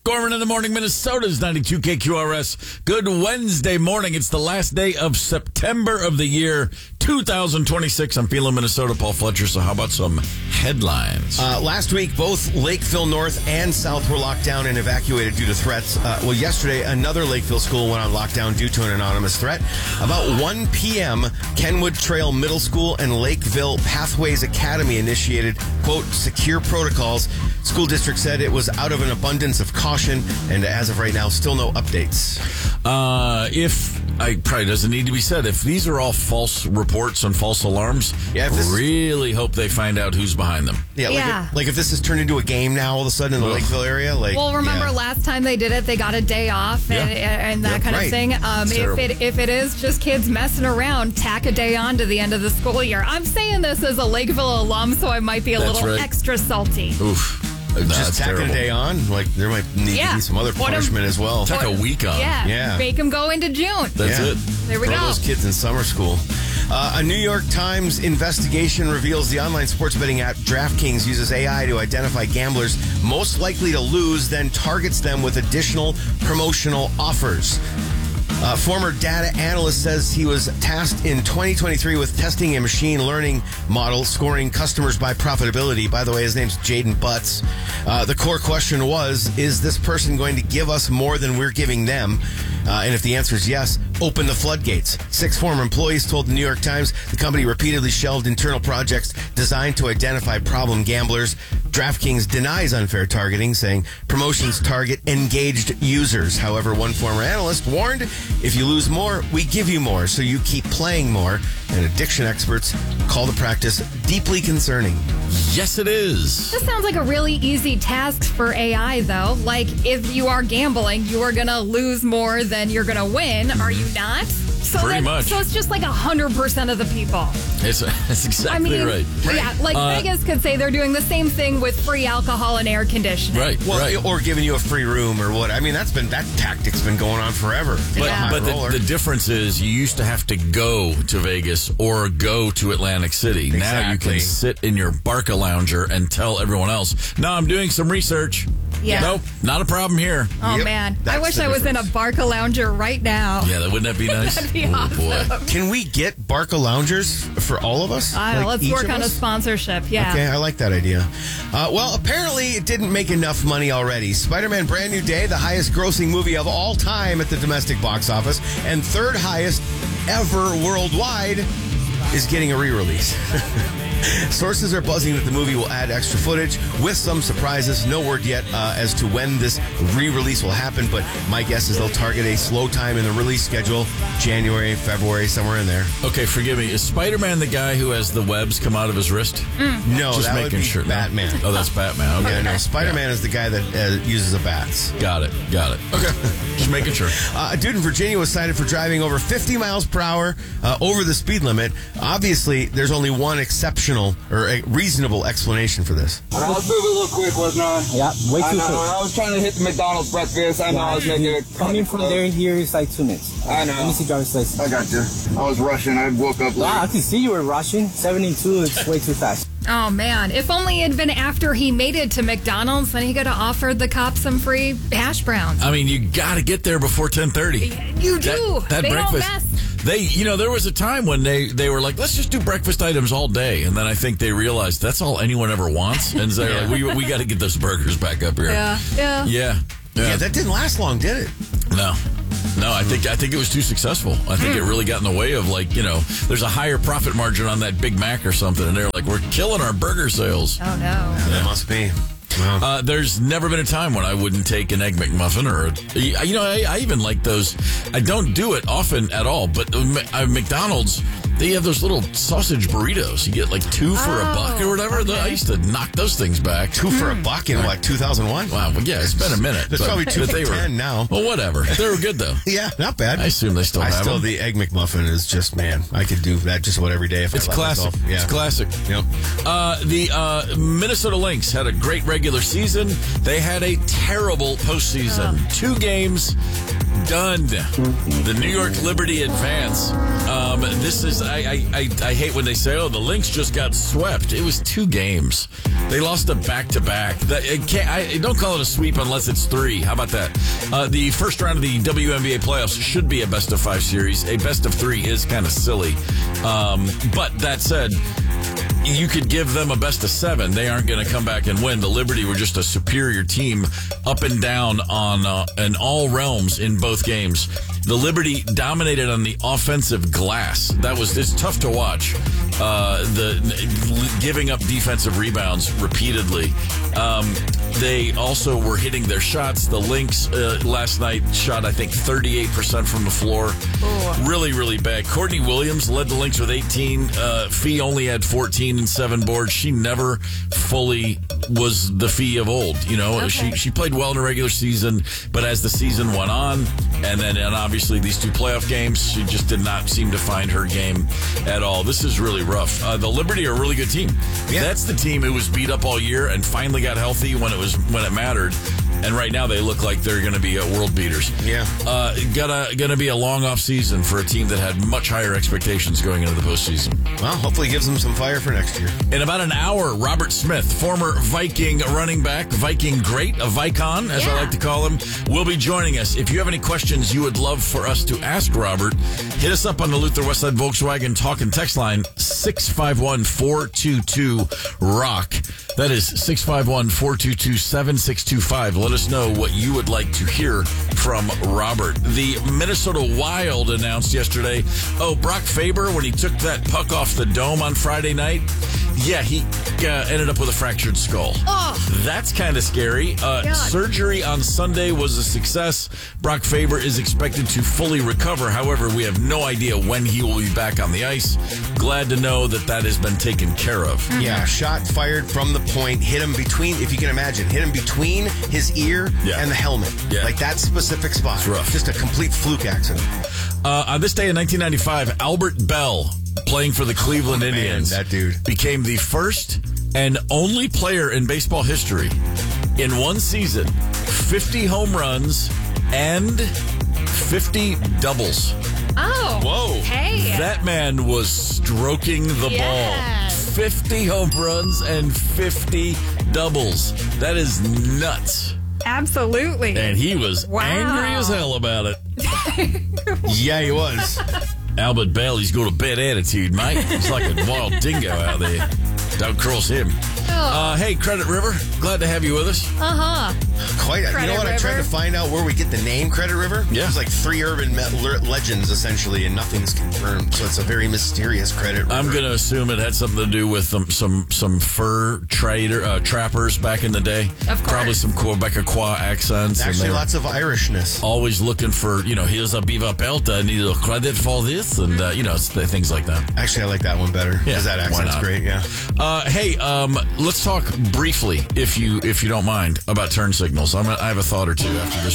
Gorman in the morning, Minnesota's 92 KQRS. Good Wednesday morning. It's the last day of September of the year 2026. I'm feeling Minnesota, Paul Fletcher. So how about some headlines? Last week, both Lakeville North and South were locked down and evacuated due to threats. Yesterday, another Lakeville school went on lockdown due to an anonymous threat. About 1 p.m., Kenwood Trail Middle School and Lakeville Pathways Academy initiated, quote, secure protocols. School district said it was out of an abundance of caution, and as of right now, still no updates. Probably doesn't need to be said, if these are all false reports and false alarms, really hope they find out who's behind them. Like if this has turned into a game now all of a sudden in the Lakeville area. Remember last time they did it, they got a day off and that kind of thing. If it is just kids messing around, tack a day on to the end of the school year. I'm saying this as a Lakeville alum, so I might be a little extra salty. Oof. Just tack a day on? Like, there might need to be some other punishment as well. Tack a week on. Yeah. Make them go into June. That's it. There we go. Throw those kids in summer school. A New York Times investigation reveals the online sports betting app DraftKings uses AI to identify gamblers most likely to lose, then targets them with additional promotional offers. Former data analyst says he was tasked in 2023 with testing a machine learning model scoring customers by profitability. By the way, his name's Jaden Butts. The core question was, is this person going to give us more than we're giving them? And if the answer is yes, open the floodgates. 6 former employees told the New York Times the company repeatedly shelved internal projects designed to identify problem gamblers. DraftKings denies unfair targeting, saying promotions target engaged users. However, one former analyst warned, if you lose more, we give you more, so you keep playing more. And addiction experts call the practice deeply concerning. Yes, it is. This sounds like a really easy task for AI, though. Like, if you are gambling, you are going to lose more than you're going to win. Are you not? Pretty much. So it's just like 100% of the people. That's exactly right. Yeah, like Vegas could say they're doing the same thing with free alcohol and air conditioning. Right. Or giving you a free room or what. I mean, that tactic's been going on forever. But the difference is you used to have to go to Vegas or go to Atlantic City. Exactly. Now you can sit in your Barca lounger and tell everyone else, no, I'm doing some research. Yeah. Nope, not a problem here. Oh, man. I wish I was in a Barca lounger right now. Yeah, wouldn't that be nice? That'd be awesome. Boy. Can we get Barca loungers for all of us? Let's work on a sponsorship. Yeah. Okay, I like that idea. Apparently it didn't make enough money already. Spider-Man Brand New Day, the highest grossing movie of all time at the domestic box office, and third highest ever worldwide, is getting a re-release. Sources are buzzing that the movie will add extra footage with some surprises. No word yet as to when this re-release will happen, but my guess is they'll target a slow time in the release schedule, January, February, somewhere in there. Okay, forgive me. Is Spider-Man the guy who has the webs come out of his wrist? No, just that making would be sure. Batman. Oh, that's Batman. Okay. Yeah, no, Spider-Man is the guy that uses the bats. Got it. Okay, just making sure. A dude in Virginia was cited for driving over 50 miles per hour over the speed limit. Obviously, there's only one exceptional or a reasonable explanation for this. I was moving a little quick, wasn't I? Yeah, way too quick. I was trying to hit the McDonald's breakfast. I know I was making it. Coming from there and here is like 2 minutes. I know. Let me see driver's license. I got you. I was rushing. I woke up late. I can see you were rushing. 72, it's way too fast. Oh, man. If only it had been after he made it to McDonald's, then he could have offered the cops some free hash browns. I mean, you got to get there before 10:30. You do. That they breakfast. Don't mess. There was a time when they were like, let's just do breakfast items all day. And then I think they realized that's all anyone ever wants. And they're like, we got to get those burgers back up here. Yeah. Yeah, that didn't last long, did it? No, I think it was too successful. I think it really got in the way of there's a higher profit margin on that Big Mac or something. And they're like, we're killing our burger sales. Oh, no. Yeah, that must be. Wow. There's never been a time when I wouldn't take an Egg McMuffin I even like those. I don't do it often at all, but McDonald's, they have those little sausage burritos. You get like 2 for $1 or whatever. Okay. I used to knock those things back. 2 for $1 in what, 2001? Wow, well, yeah, it's been a minute. It's probably 2 for $10 now. Well, whatever. They were good though. Yeah, not bad. I assume they still have them. The Egg McMuffin is just, man, I could do that just about every day if I let classic. myself. Yeah. It's classic. Yep. The Minnesota Lynx had a great regular season. They had a terrible postseason. 2 games. done. The New York Liberty advance. This is, I hate when they say, oh, the Lynx just got swept. It was 2 games. They lost a back-to-back. Don't call it a sweep unless it's 3. How about that? The first round of the WNBA playoffs should be a best-of-5 series. A best-of-3 is kind of silly. But that said, you could give them a best-of-7. They aren't going to come back and win. The Liberty were just a superior team up and down in all realms in both games. The Liberty dominated on the offensive glass. It's tough to watch. Giving up defensive rebounds repeatedly. They also were hitting their shots. The Lynx last night shot, I think, 38% from the floor. Ooh. Really, really bad. Courtney Williams led the Lynx with 18. Fee only had 14 and 7 boards. She never fully was the Fee of old. Okay. She played well in the regular season, but as the season went on, and obviously these 2 playoff games, she just did not seem to find her game at all. This is really rough. The Liberty are a really good team. Yeah. That's the team who was beat up all year and finally got healthy when it mattered. And right now they look like they're going to be world beaters. Yeah. Going to be a long off season for a team that had much higher expectations going into the postseason. Well, hopefully it gives them some fire for next year. In about an hour, Robert Smith, former Viking running back, Viking great, a Vicon, as I like to call him, will be joining us. If you have any questions you would love for us to ask Robert, hit us up on the Luther Westside Volkswagen talk and text line 651-422-ROCK. That is 651-422-7625. Let us know what you would like to hear from Robert. The Minnesota Wild announced yesterday, Brock Faber, when he took that puck off the dome on Friday night, he ended up with a fractured skull. Oh. That's kind of scary. Surgery on Sunday was a success. Brock Faber is expected to fully recover. However, we have no idea when he will be back on the ice. Glad to know that has been taken care of. Mm-hmm. Yeah, shot fired from the point, hit him between, if you can imagine, hit him between his ear and the helmet. Yeah. Like that specific spot. It's rough. Just a complete fluke accident. On this day in 1995, Albert Bell, playing for the Cleveland Indians, that dude became the first and only player in baseball history in one season, 50 home runs and 50 doubles. Oh. Whoa. Hey. That man was stroking the ball. 50 home runs and 50 doubles. That is nuts. Absolutely. And he was angry as hell about it. Yeah, he was. Albert Bell, he's got a bad attitude, mate. He's like a wild dingo out there. Don't cross him. Hey, Credit River, glad to have you with us. Quite. You know what? I tried to find out where we get the name Credit River. Yeah. It's like 3 urban legends, essentially, and nothing's confirmed. So it's a very mysterious Credit River. I'm going to assume it had something to do with some fur trappers back in the day. Of course. Probably some Quebecois accents. Actually, lots of Irishness. Always looking for, here's a beaver pelt, I need a credit for this, and, things like that. Actually, I like that one better, because that accent's great, yeah. Hey, let's talk briefly, if you don't mind, about turn signals. I have a thought or two after this